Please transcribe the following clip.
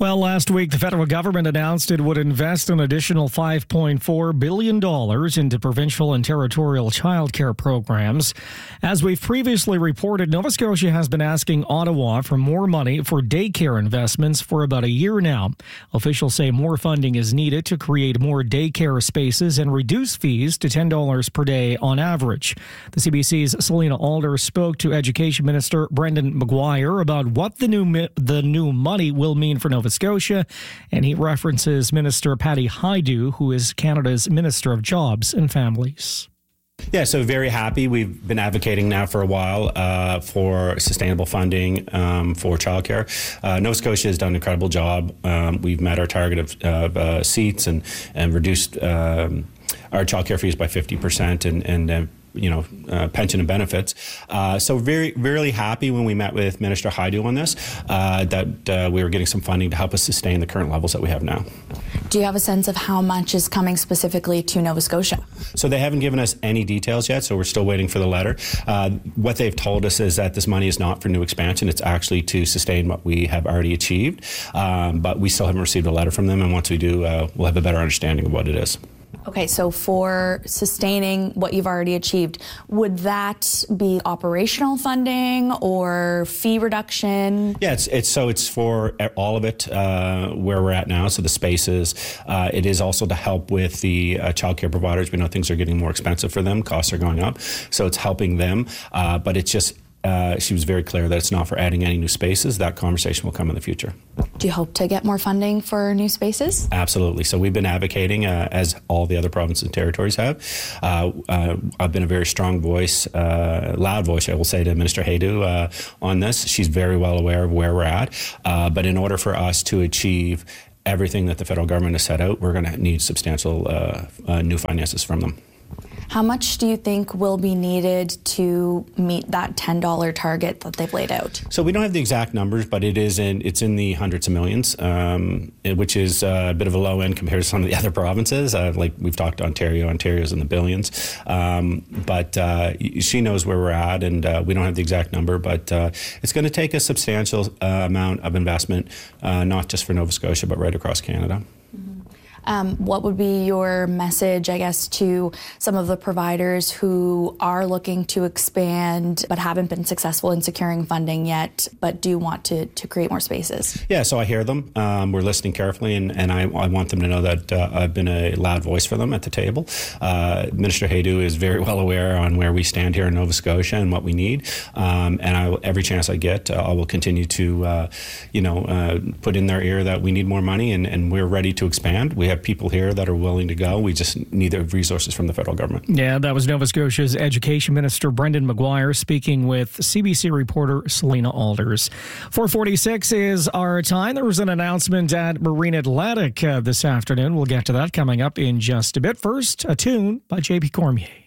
Well, last week, the federal government announced it would invest an additional $5.4 billion into provincial and territorial childcare programs. As we've previously reported, Nova Scotia has been asking Ottawa for more money for daycare investments for about a year now. Officials say more funding is needed to create more daycare spaces and reduce fees to $10 per day on average. The CBC's Selena Alders spoke to Education Minister Brendan Maguire about what the new money will mean for Nova Scotia, and he references Minister Patty Hajdu, who is Canada's Minister of Jobs and Families. Yeah, so very happy. We've been advocating now for a while for sustainable funding for childcare. Nova Scotia has done an incredible job. We've met our target of seats and reduced our childcare fees by 50% and pension and benefits. So really happy when we met with Minister Hajdu on this, that we were getting some funding to help us sustain the current levels that we have now. Do you have a sense of how much is coming specifically to Nova Scotia? So they haven't given us any details yet, so we're still waiting for the letter. What they've told us is that this money is not for new expansion, it's actually to sustain what we have already achieved, but we still haven't received a letter from them, and once we do, we'll have a better understanding of what it is. Okay, so for sustaining what you've already achieved, would that be operational funding or fee reduction? Yeah, it's for all of it where we're at now. So the spaces, it is also to help with the childcare providers. We know things are getting more expensive for them; costs are going up, so it's helping them. But it's just. She was very clear that it's not for adding any new spaces. That conversation will come in the future. Do you hope to get more funding for new spaces? Absolutely. So we've been advocating, as all the other provinces and territories have. I've been a very strong voice, loud voice, I will say, to Minister Hajdu on this. She's very well aware of where we're at. But in order for us to achieve everything that the federal government has set out, we're going to need substantial new finances from them. How much do you think will be needed to meet that $10 target that they've laid out? So we don't have the exact numbers, but it's in the hundreds of millions, which is a bit of a low end compared to some of the other provinces. Like we've talked to Ontario's in the billions. But she knows where we're at, and we don't have the exact number, but it's going to take a substantial amount of investment, not just for Nova Scotia, but right across Canada. What would be your message, I guess, to some of the providers who are looking to expand but haven't been successful in securing funding yet, but do want to create more spaces? Yeah, so I hear them. We're listening carefully, and I want them to know that I've been a loud voice for them at the table. Minister Hajdu is very well aware on where we stand here in Nova Scotia and what we need. And every chance I get, I will continue to, put in their ear that we need more money and we're ready to expand. We have people here that are willing to go. We just need the resources from the federal government. Yeah, that was Nova Scotia's Education Minister Brendan Maguire speaking with CBC reporter Selena Alders. 4:46 is our time. There was an announcement at Marine Atlantic this afternoon. We'll get to that coming up in just a bit. First, a tune by J.P. Cormier.